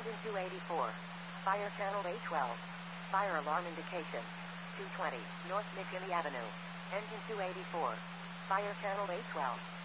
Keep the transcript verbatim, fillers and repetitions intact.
Engine two eighty-four. Fire channel A twelve. Fire alarm indication. two twenty, North McKinney Avenue. Engine two eighty-four. Fire channel A twelve.